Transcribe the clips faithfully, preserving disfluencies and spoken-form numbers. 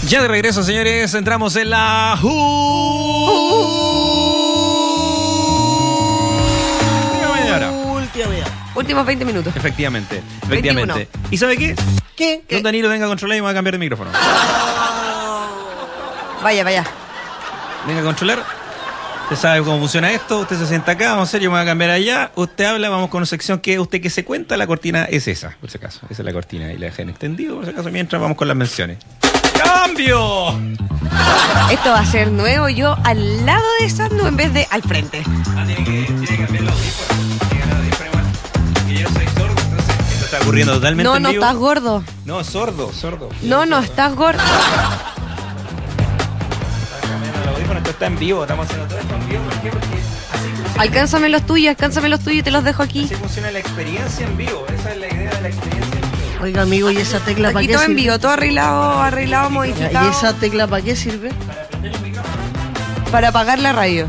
Ya de regreso, señores, entramos en la... Uh, Última media hora. Última media hora. Últimos veinte minutos. Efectivamente, efectivamente. veintiuno. ¿Y sabe qué? ¿Qué? Don Danilo venga a controlar y me va a cambiar de micrófono. Vaya, vaya. Venga a controlar. Usted sabe cómo funciona esto. Usted se sienta acá, vamos a hacer, yo me voy a cambiar allá. Usted habla, vamos con una sección que usted que se cuenta. La cortina es esa, por si acaso. Esa es la cortina y la dejan extendido, por si acaso, mientras vamos con las menciones. ¡Cambio! Esto va a ser nuevo. Yo al lado de Sandu en vez de al frente. Ah, tiene que, tiene que cambiar los audífonos. Tiene que cambiar los audífonos igual. Porque yo soy sordo, entonces esto está ocurriendo totalmente No, en no vivo. estás gordo. No, sordo, sordo. No, no estás gordo. Esto está en vivo, estamos haciendo todo esto en vivo. ¿Por qué? Porque así funciona, Alcánzame los tuyos, alcánzame los tuyos y te los dejo aquí. así funciona la experiencia en vivo. Esa es la idea de la experiencia en vivo. Oiga, amigo, ¿y esa tecla para Aquí qué todo en sirve? vivo, todo arreglado, arreglado, ¿Y modificado. esa tecla para qué sirve? Para apagar la radio.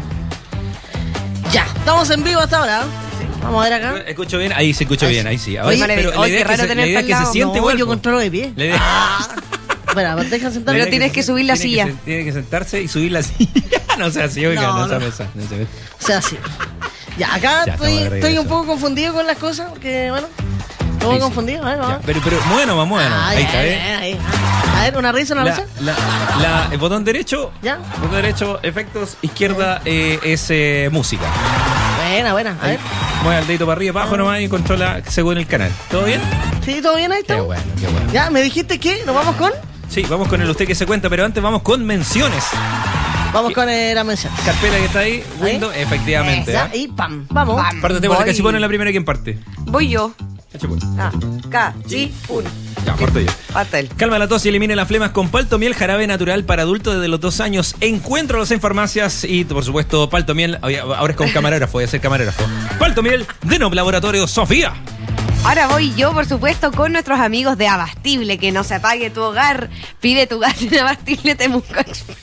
Ya, estamos en vivo hasta ahora. Vamos a ver acá. ¿Escucho bien? Ahí se escucha Ahí bien, sí. ahí sí. Oye, Ahora, pero la oye, idea qué es que raro se, la tenerte idea es al que se lado. siente No, igual. yo po. controlo de pie. La idea- Espera, deja la sentarme. idea Pero tienes se- que subir la tiene silla. Que se- tiene que sentarse y subir la silla. No sea así, oiga, No, no, sea no. esa, no sea esa. O sea, sí. Ya, acá Ya, estoy, estamos de estoy regreso. un poco confundido con las cosas, porque, bueno, estoy Ahí sí. confundido. A ver, Ya, vamos. pero, pero bueno, vamos, bueno. Ah, Ahí ya, está, ya, ¿eh? ya, ahí. A ver, una risa, una La, risa. la, la- el botón derecho, ¿Ya? botón derecho, efectos, izquierda eh, es eh, música. Buena, buena. A ver. Mueve el dedito para arriba, para abajo nomás y controla según el canal. ¿Todo bien? ¿Sí, todo bien ahí? Qué ¿Todo? bueno, qué bueno. Ya, me dijiste que nos vamos con. Sí, vamos con el usted que se cuenta, pero antes vamos con menciones. Vamos con eh, la mención. Carpeta que está ahí, Windows, efectivamente. Ya, ¿ah? y pam, vamos. Parte de Voy. que si pone la primera, ¿quién parte? Voy yo. Eche, pues. Ah, K, sí, uno. Ya, parto yo. Parte él. Calma la tos y elimine las flemas con Palto Miel, jarabe natural para adultos desde los dos años. Encuéntralos en farmacias y, por supuesto, Palto Miel. Ahora es con camarógrafo, voy a ser camarógrafo. Palto Miel de Nop Laboratorio Sofía. Ahora voy yo, por supuesto, con nuestros amigos de Abastible. Que no se apague tu hogar. Pide tu gas en Abastible Temuco Express.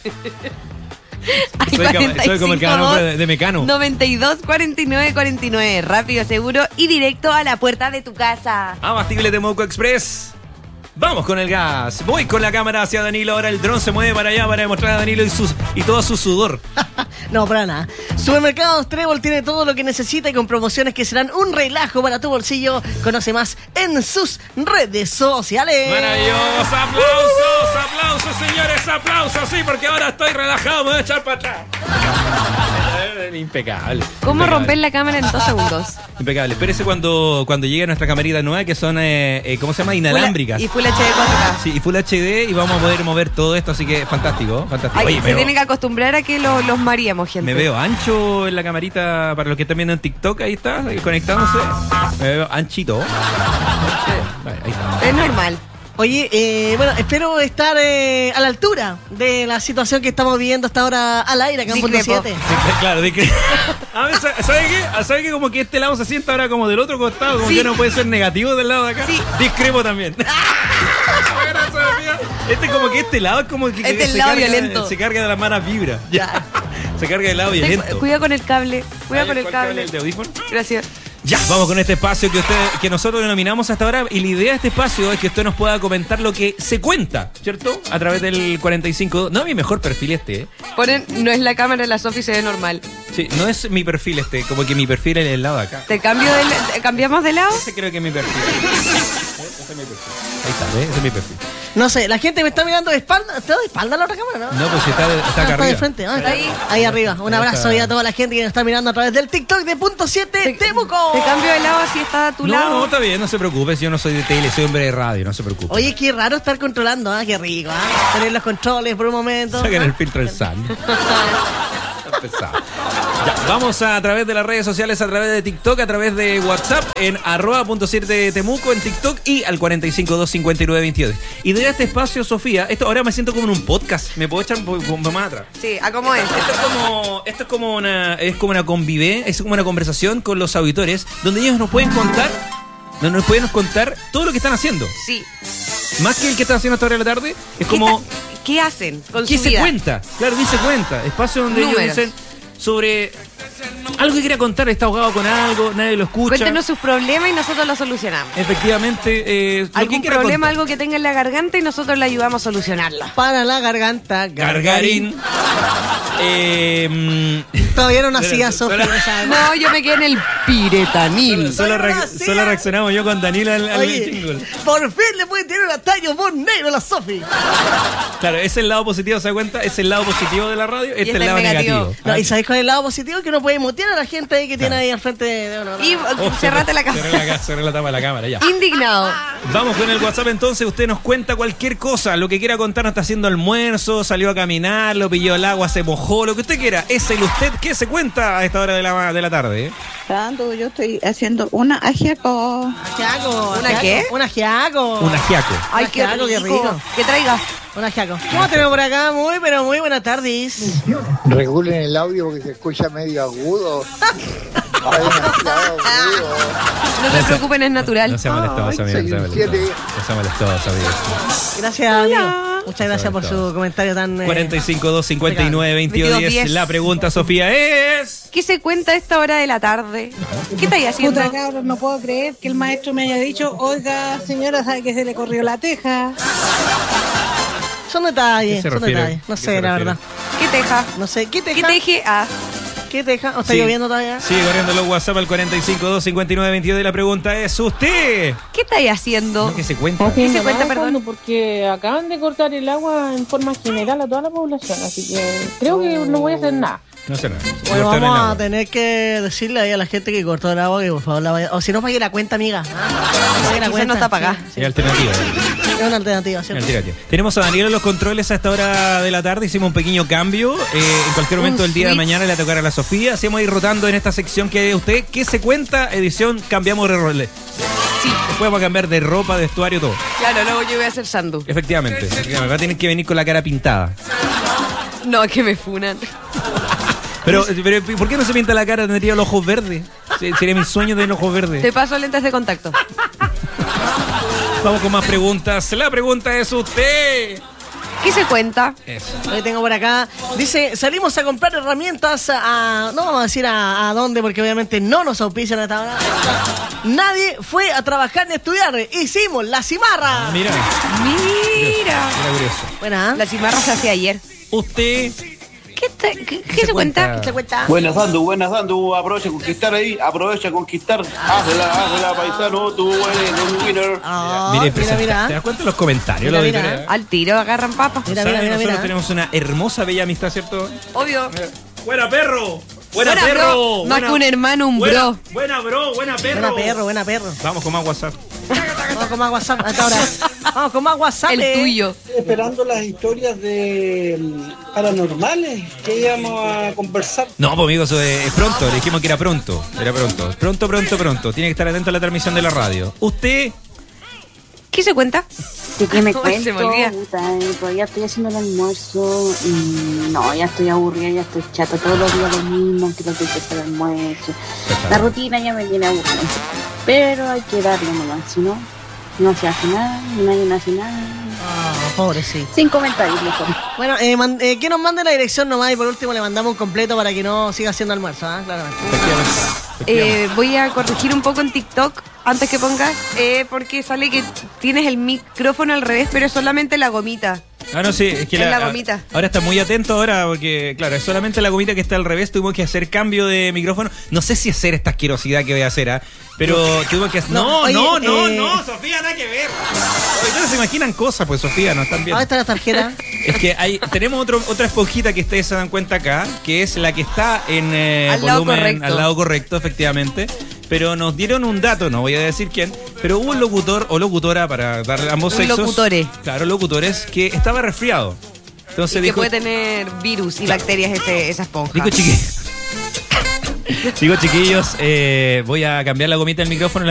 Hay Soy cama- soy como el canal de- de Mecano. noventa y dos, cuarenta y nueve, cuarenta y nueve. Rápido, seguro y directo a la puerta de tu casa. Abastible de Moco Express. Vamos con el gas. Voy con la cámara hacia Danilo. Ahora el dron se mueve para allá para demostrar a Danilo y, sus, y todo su sudor. No, para nada. Supermercados Trébol tiene todo lo que necesita y con promociones que serán un relajo para tu bolsillo. Conoce más en sus redes sociales. Maravilloso. Aplausos, aplausos, señores. Aplausos, sí, porque ahora estoy relajado. Me voy a echar para atrás. Impecable. ¿Cómo Impecable. romper la cámara en dos segundos? Impecable. Espérese cuando, cuando llegue nuestra camarita nueva, que son, eh, eh, ¿cómo se llama? Inalámbricas. Y Full H D cuatro K. Sí, y Full H D y vamos a poder mover todo esto, así que fantástico, fantástico. Ay, Oye, se me, tiene veo, que acostumbrar a que lo- los maríamos, gente. me veo ancho en la camarita, para los que están viendo en TikTok, ahí está, ahí conectándose. Me veo anchito. Ahí está. Es normal. Oye, eh, bueno, espero estar eh, a la altura de la situación que estamos viviendo hasta ahora al aire acá en Punto Discrepo. siete. Sí, claro, de que... A ver, ¿sabe qué? ¿Sabe qué? Como que este lado se sienta ahora como del otro costado, como Sí. que no puede ser negativo del lado de acá. Sí. Discrepo también. Gracias, amiga. Este como que este lado es como que, que Este es se el lado carga- violento. Se carga de las malas vibras. Ya. Se carga del lado Ten- violento. Cuida con el cable. Cuida con el ¿Cuál cable. ¿El de audífono? Gracias. Ya, vamos con este espacio que usted, que nosotros denominamos hasta ahora. Y la idea de este espacio es que usted nos pueda comentar lo que se cuenta, ¿cierto? A través del cuarenta y cinco. No, mi mejor perfil este, ¿eh? Ponen, no es la cámara, la Sofi se ve normal. Sí, no es mi perfil este, como que mi perfil es el lado de acá. ¿Te cambio de, te cambiamos de lado? Ese creo que es mi perfil. Ese es mi perfil. Ahí está, ¿ves? Ese es mi perfil. No sé, la gente me está mirando de espalda. ¿Está de espalda la otra cámara, no? No, pues si está, de- está Ah, acá está arriba. de frente. Ah, está Ahí. ahí arriba. Un Ahí abrazo está. ahí a toda la gente que nos está mirando a través del TikTok de Punto siete Temuco. Te cambio de lado así está a tu No, lado. no, está bien, no se preocupe. Si yo no soy de tele, soy hombre de radio, no se preocupe. Oye, qué raro estar controlando, ¿ah? Qué rico, ¿ah? Tener los controles por un momento. Saquen ¿ah? el filtro del S A N. Está pesado. Ya, vamos a, a través de las redes sociales, a través de TikTok, a través de WhatsApp, en arroba punto siete Temuco en TikTok y al cuarenta y cinco, dos cincuenta y nueve, veintidós. Y de este espacio, Sofía, esto ahora me siento como en un podcast. ¿Me puedo echar un poco más atrás? Sí, ¿a cómo es? Esto es como, esto es como una, es como una convivencia, es como una conversación con los auditores, donde ellos nos pueden contar, donde nos pueden contar todo lo que están haciendo. Sí. Más que el que están haciendo hasta ahora de la tarde, es ¿Qué, como está- ¿Qué hacen con ¿qué su se vida? cuenta? Claro, dice cuenta. Espacio donde Números. ellos dicen sobre Algo que quiera contar, está ahogado con algo, nadie lo escucha. Cuéntenos sus problemas y nosotros los solucionamos. Efectivamente. Eh, ¿Algún problema, algo que tenga en la garganta y nosotros le ayudamos a solucionarla? Para la garganta, Gargarín. eh, Todavía no nacía Sofía. No, yo me quedé en el piretanil. Solo, re solo reaccionamos yo con Danila al, al Oye, jingle. por fin le puede tirar un tallo por negro a la Sofi. Claro, ese es el lado positivo, ¿se da cuenta? Es el lado positivo de la radio, este es el lado negativo. negativo. No, ¿y sabéis cuál es el lado positivo? Que uno puede mutear a la gente ahí que claro. tiene ahí al frente de uno. ¿No? Y oh, cerrate la cámara. Cerré la, cerré la tapa de la cámara, ya. Indignado. Vamos con el WhatsApp entonces, usted nos cuenta cualquier cosa, lo que quiera contar, está haciendo almuerzo, salió a caminar, lo pilló el agua, se mojó, lo que usted quiera. Es el usted que se cuenta a esta hora de la, de la tarde. ¿eh? Tanto, yo estoy haciendo una ajiaco. Ajiaco. ¿Una qué? Un ajiaco. Un ajiaco. Ay, qué rico. qué rico. ¿Qué traiga? Un ajiaco. ¿Cómo tenemos por acá? Muy, pero muy buenas tardes. Regulen el audio porque se escucha medio agudo. Ay, demasiado agudo. No se preocupen, es natural. No se ha molestado, amigo. No se ha molestado, amigo. Gracias, amigo. Muchas gracias por su comentario tan... Eh, cuarenta y cinco, dos cincuenta y nueve, veintidós diez. La pregunta, Sofía, es... ¿Qué se cuenta a esta hora de la tarde? ¿Qué estáis haciendo? Puta, cabrón, no puedo creer que el maestro me haya dicho, oiga, señora, ¿sabe que se le corrió la teja? Son detalles, son detalles. No sé, la verdad. ¿Qué teja? No sé, ¿qué teja? ¿Qué teje? Ah. ¿Qué teja? ¿O está sí. lloviendo todavía? Sigue corriendo los WhatsApp al cuarenta y cinco, dos cincuenta y nueve, veintidós. Y la pregunta es, ¿usted? ¿Qué estáis haciendo? ¿Qué se cuenta? ¿Qué se cuenta, perdón? Porque acaban de cortar el agua en forma general a toda la población, así que creo que no voy a hacer nada. No sé nada. Bueno, vamos a tener que decirle ahí a la gente que cortó el agua que por favor la vaya... O si no, pague la cuenta, amiga. Ah, la cuenta no está pagada. Sí, sí. alternativa. Es una alternativa, ¿cierto? Alternativa. Tenemos a Daniel en los controles a esta hora de la tarde. Hicimos un pequeño cambio. Eh, en cualquier momento del día de mañana le tocará a la Sofía. Así vamos a ir rotando en esta sección que es usted. ¿Qué se cuenta? Edición, cambiamos de roles. Sí. Después vamos a cambiar de ropa, de vestuario, todo. Claro, luego yo voy a hacer sandu. Efectivamente. Efectivamente. Va a tener que venir con la cara pintada. No, que me funan. Pero, pero, ¿por qué no se pinta la cara? Tendría los ojos verdes. Sería mi sueño tener ojos verdes. Te paso lentes de contacto. Vamos con más preguntas. La pregunta es usted. ¿Qué se cuenta? Eso. Hoy tengo por acá. Dice, salimos a comprar herramientas a... No vamos a decir a, a dónde, porque obviamente no nos auspician hasta ahora. Nadie fue a trabajar ni a estudiar. Hicimos la cimarra. Ah, mira. Mira. Mira, curioso. Buena. La cimarra se hacía ayer. Usted... ¿Qué, te, qué, ¿Qué se, se cuenta? cuenta? ¿Qué se cuenta? Buenas dando, buenas dando, aprovecha a conquistar ahí, aprovecha a conquistar, hazla, hazla, paisano, tú eres un winner. Oh, mira, mira, mira. ¿Te das cuenta de los comentarios? Mira, los mira. de Al tiro agarran papas. Mira, mira, mira, mira, nosotros mira. tenemos una hermosa, bella amistad, ¿cierto? Obvio. ¡Buena perro! ¡Buena, buena perro! Bro. Más Buena, que un hermano, un buena, bro. Buena bro, buena perro. Buena perro, buena perro. Vamos con más WhatsApp. Vamos con más WhatsApp hasta ahora. Vamos con más WhatsApp. El tuyo. Estoy esperando las historias de paranormales que íbamos a conversar. No, pues amigo, eso es, es pronto. Le dijimos que era pronto. Era pronto. Pronto, pronto, pronto. Tiene que estar atento a la transmisión de la radio. ¿Usted? ¿Qué se cuenta? ¿De qué me Se cuento? me olvida. Puta, eh, todavía estoy haciendo el almuerzo y no, ya estoy aburrida, ya estoy chata. Todos los días lo mismo, que tengo que hacer el almuerzo. La rutina ya me tiene aburrida. Pero hay que darle nomás, si no, no se hace nada, nadie no hace nada. Oh, pobre, sí. Sin comentarios, mejor. Bueno, eh, man, eh, que nos mande la dirección nomás y por último le mandamos un completo para que no siga haciendo almuerzo, ¿eh? Claramente. Efectivamente. Eh, voy a corregir un poco en TikTok antes que pongas, eh, porque sale que tienes el micrófono al revés, pero es solamente la gomita. Ah, no, sí, es que Es la, la gomita. Ahora está muy atento ahora porque, claro, es solamente la gomita que está al revés. Tuvimos que hacer cambio de micrófono. No sé si hacer esta asquerosidad que voy a hacer, ¿ah? Pero tuvimos que hacer... No, No, oye, no, no, eh, no, Sofía, nada que ver. Ustedes se imaginan cosas, pues, Sofía, no están viendo. ¿Dónde está la tarjeta? Es que hay, tenemos otro, otra esponjita que ustedes se dan cuenta acá, que es la que está en eh, Al lado volumen correcto. al lado correcto, efectivamente. Pero nos dieron un dato, no voy a decir quién, pero hubo un locutor o locutora para darle ambos Un sexos. locutore. Claro, locutores, que estaba resfriado. Entonces Y que dijo, puede tener virus y bacterias ese, esa esponja. digo chiquillos, digo chiquillos, eh, voy a cambiar la gomita del micrófono.